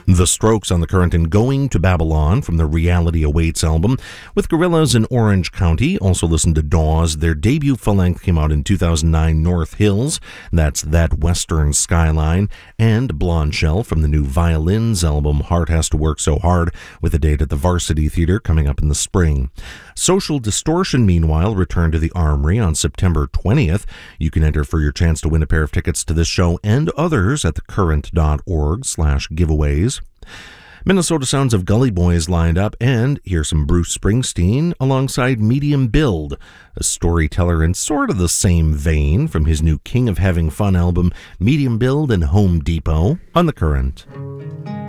The Strokes on The Current and Going to Babylon from the Reality Awaits album. With Gorillaz in Orange County, also listen to Dawes. Their debut full-length came out in 2009, North Hills. That's That Western Skyline. And Blonde Shell from the new Violins album, Heart Has to Work So Hard, with a date at the Varsity Theater coming up in the spring. Social Distortion, meanwhile, return to the Armory on September 20th. You can enter for your chance to win a pair of tickets to this show and others at thecurrent.org/giveaways. Minnesota sounds of Gully Boys lined up, and here's some Bruce Springsteen alongside Medium Build, a storyteller in sort of the same vein from his new King of Having Fun album, Medium Build and Home Depot, on The Current.